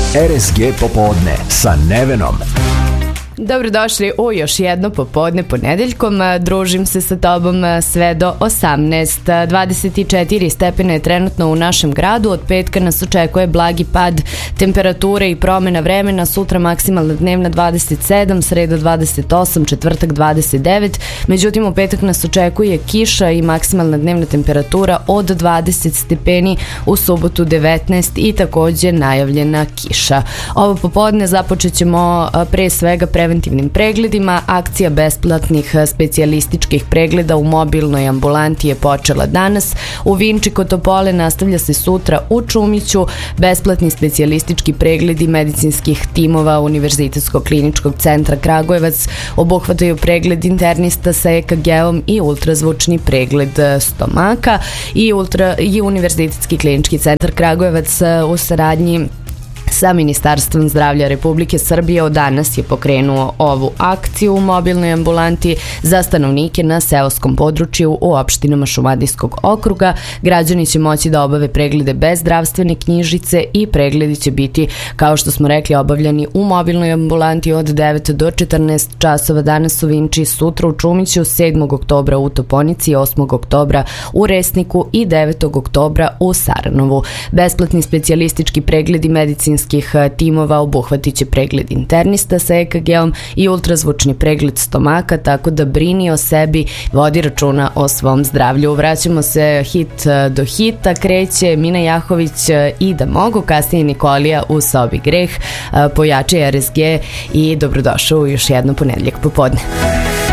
RSG popodne sa Nevenom. Dobrodošli u još jedno popodne ponedeljkom. Družim se sa tobom sve do 18. 24 stepena je trenutno u našem gradu. Od petka nas očekuje blagi pad temperature i promjena vremena. Sutra maksimalna dnevna 27, sreda 28, četvrtak 29. Međutim, u petak nas očekuje kiša i maksimalna dnevna temperatura od 20 stepeni, u subotu 19 i također najavljena kiša. Ovo popodne započet ćemo pre svega preventivnim pregledima. Akcija besplatnih specijalističkih pregleda u mobilnoj ambulanti je počela danas. U Vinči kod Topole nastavlja se sutra u Čumiću. Besplatni specijalistički pregledi medicinskih timova Univerzitetskog kliničkog centra Kragujevac obuhvataju pregled internista sa EKG-om i ultrazvučni pregled stomaka. I Univerzitetski klinički centar Kragujevac u saradnji sa Ministarstvom zdravlja Republike Srbije od danas je pokrenuo ovu akciju u mobilnoj ambulanti za stanovnike na seoskom području u opštinama Šumadijskog okruga. Građani će moći da obave preglede bez zdravstvene knjižice i pregledi će biti, kao što smo rekli, obavljani u mobilnoj ambulanti od 9 do 14 časova danas u Vinči, sutra u Čumiću, 7. oktobra u Toponici, 8. oktobra u Resniku i 9. oktobra u Saranovu. Besplatni specijalistički pregledi medicinskih timova obuhvatit će pregled internista sa EKG-om i ultrazvučni pregled stomaka, tako da brini o sebi, vodi računa o svom zdravlju. Vraćamo se hit do hita, kreće Mina Jahović i Da mogu, kasnije Nikolija u Sobi greh, pojačaj RSG i dobrodošao u još jedno ponedeljak popodne.